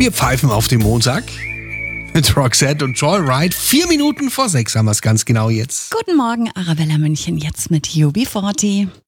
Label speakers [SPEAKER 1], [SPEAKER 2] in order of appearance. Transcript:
[SPEAKER 1] Wir pfeifen auf den Montag mit Roxette und Joyride. 4 Minuten vor 6 haben wir es ganz genau jetzt.
[SPEAKER 2] Guten Morgen, Arabella München, jetzt mit UB40.